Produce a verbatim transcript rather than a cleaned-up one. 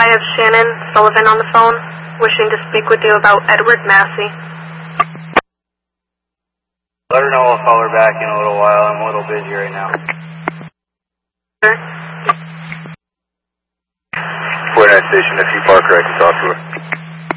I have Shannon Sullivan on the phone, wishing to speak with you about Edward Massey. Let her know I'll call her back in a little while. I'm a little busy right now. Sir? Fort Knight Station, if you Parker, I can talk to her.